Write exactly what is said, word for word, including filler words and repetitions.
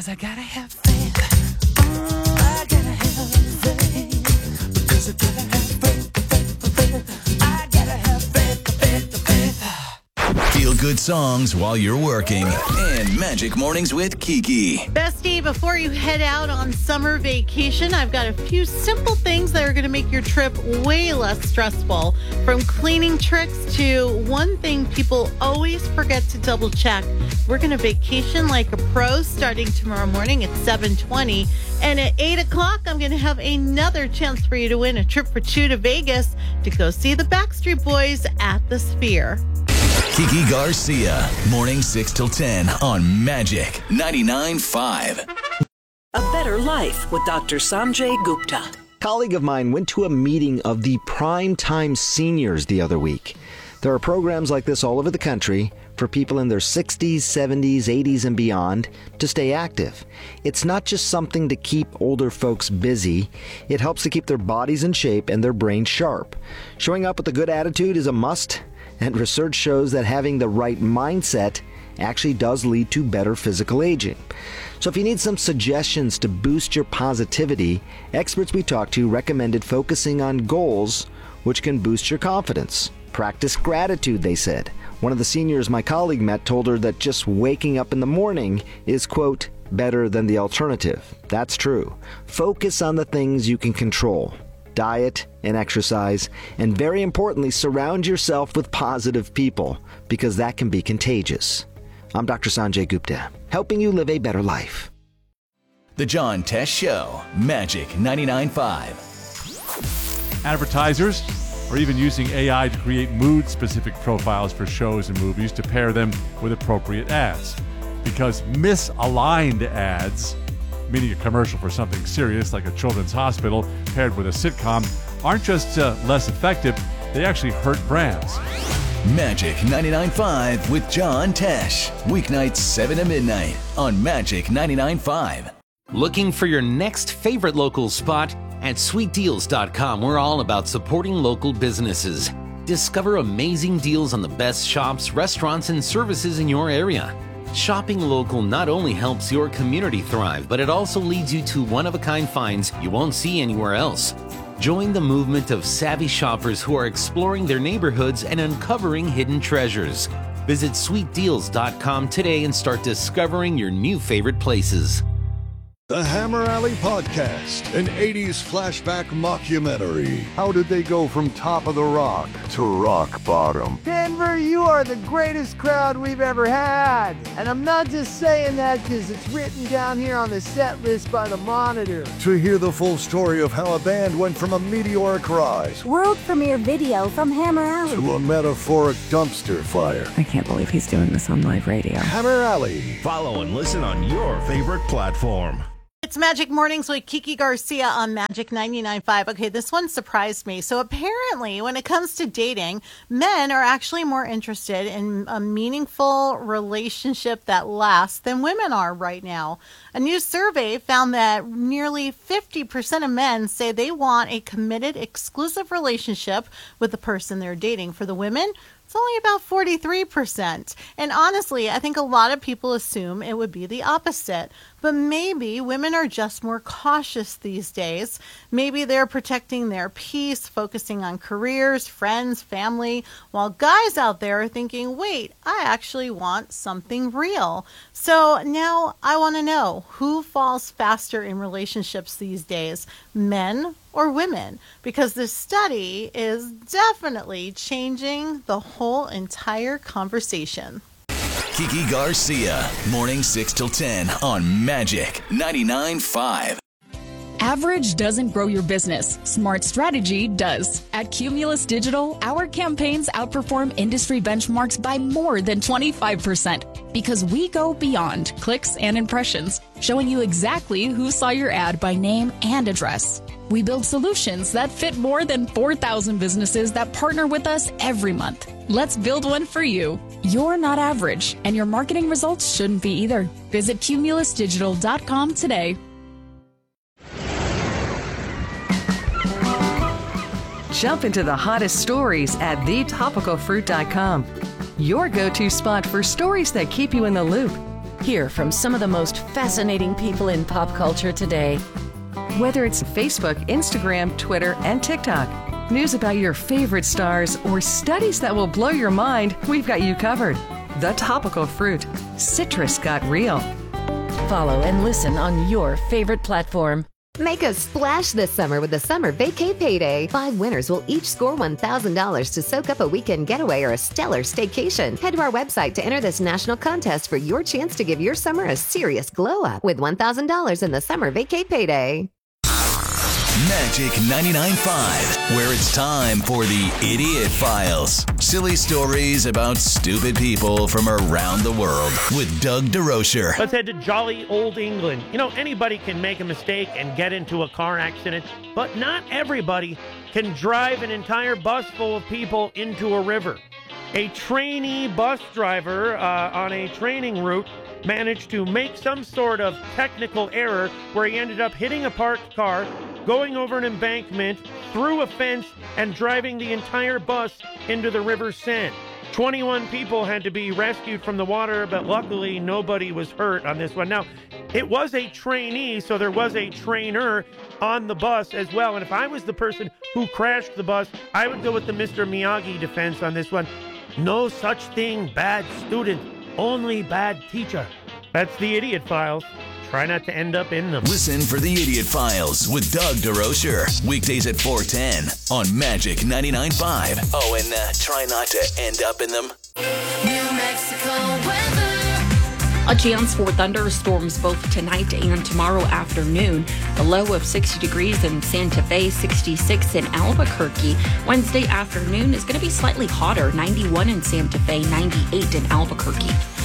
Because I gotta have faith. I gotta have faith. Because I gotta have faith, faith, faith. I gotta have faith, faith, faith. Feel good songs while you're working. And Magic Mornings with Kiki. Bestie, before you head out on summer vacation, I've got a few simple things that are going to make your trip way less stressful. From cleaning tricks to one thing people always forget to double check. We're going to vacation like a pro starting tomorrow morning at seven twenty. And at eight o'clock, I'm going to have another chance for you to win a trip for two to Vegas to go see the Backstreet Boys at the Sphere. Kiki Garcia, morning six till ten on Magic ninety-nine point five. A Better Life with Doctor Sanjay Gupta. A colleague of mine went to a meeting of the Primetime Seniors the other week. There are programs like this all over the country for people in their sixties, seventies, eighties, and beyond to stay active. It's not just something to keep older folks busy. It helps to keep their bodies in shape and their brains sharp. Showing up with a good attitude is a must, and research shows that having the right mindset actually does lead to better physical aging. So if you need some suggestions to boost your positivity, experts we talked to recommended focusing on goals which can boost your confidence. Practice gratitude, they said. One of the seniors my colleague met told her that just waking up in the morning is, quote, better than the alternative. That's true. Focus on the things you can control. Diet and exercise, and very importantly, surround yourself with positive people, because that can be contagious. I'm Doctor Sanjay Gupta, helping you live a better life. The John Tesh Show, Magic ninety-nine point five. Advertisers are even using A I to create mood-specific profiles for shows and movies to pair them with appropriate ads. Because misaligned ads, meaning a commercial for something serious like a children's hospital paired with a sitcom, aren't just uh, less effective, they actually hurt brands. Magic ninety-nine point five with John Tesh. Weeknights seven to midnight on Magic ninety-nine point five. Looking for your next favorite local spot? At sweet deals dot com, we're all about supporting local businesses. Discover amazing deals on the best shops, restaurants, and services in your area. Shopping local not only helps your community thrive, but it also leads you to one-of-a-kind finds you won't see anywhere else. Join the movement of savvy shoppers who are exploring their neighborhoods and uncovering hidden treasures. Visit sweet deals dot com today and start discovering your new favorite places. The Hammer Alley Podcast, an eighties flashback mockumentary. How did they go from top of the rock to rock bottom? Denver, you are the greatest crowd we've ever had. And I'm not just saying that because it's written down here on the set list by the Monitor. To hear the full story of how a band went from a meteoric rise, world premiere video from Hammer Alley, to a metaphoric dumpster fire. I can't believe he's doing this on live radio. Hammer Alley. Follow and listen on your favorite platform. It's Magic Mornings with Kiki Garcia on Magic ninety-nine point five. Okay, this one surprised me. So apparently, when it comes to dating, men are actually more interested in a meaningful relationship that lasts than women are right now. A new survey found that nearly fifty percent of men say they want a committed, exclusive relationship with the person they're dating. For the women, it's only about forty-three percent. And honestly, I think a lot of people assume it would be the opposite. But maybe women are just more cautious these days. Maybe they're protecting their peace, focusing on careers, friends, family, while guys out there are thinking, wait, I actually want something real. So now I want to know, who falls faster in relationships these days, men or women? Because this study is definitely changing the whole entire conversation. Kiki Garcia, morning six till ten on Magic ninety-nine point five. Average doesn't grow your business. Smart strategy does. At Cumulus Digital, our campaigns outperform industry benchmarks by more than twenty-five percent because we go beyond clicks and impressions, showing you exactly who saw your ad by name and address. We build solutions that fit more than four thousand businesses that partner with us every month. Let's build one for you. You're not average, and your marketing results shouldn't be either. Visit cumulus digital dot com today. Jump into the hottest stories at the topical fruit dot com. Your go-to spot for stories that keep you in the loop. Hear from some of the most fascinating people in pop culture today. Whether it's Facebook, Instagram, Twitter, and TikTok, news about your favorite stars, or studies that will blow your mind, we've got you covered. The Topical Fruit. Citrus got real. Follow and listen on your favorite platform. Make a splash this summer with the Summer Vacay Payday. Five winners will each score one thousand dollars to soak up a weekend getaway or a stellar staycation. Head to our website to enter this national contest for your chance to give your summer a serious glow up with one thousand dollars in the Summer Vacay Payday. Magic ninety-nine point five, where it's time for the Idiot Files. Silly stories about stupid people from around the world with Doug DeRocher. Let's head to jolly old England. You know, anybody can make a mistake and get into a car accident, but not everybody can drive an entire bus full of people into a river. A trainee bus driver uh, on a training route managed to make some sort of technical error where he ended up hitting a parked car, going over an embankment, through a fence, and driving the entire bus into the River Seine. twenty-one people had to be rescued from the water, but luckily nobody was hurt on this one. Now, it was a trainee, so there was a trainer on the bus as well. And if I was the person who crashed the bus, I would go with the Mister Miyagi defense on this one. No such thing, bad student. Only bad teacher. That's the Idiot Files. Try not to end up in them. Listen for the Idiot Files with Doug DeRocher. Weekdays at four ten on Magic ninety-nine point five. Oh, and uh, try not to end up in them. New Mexico weather. A chance for thunderstorms both tonight and tomorrow afternoon. A low of sixty degrees in Santa Fe, sixty-six in Albuquerque. Wednesday afternoon is going to be slightly hotter, ninety-one in Santa Fe, ninety-eight in Albuquerque.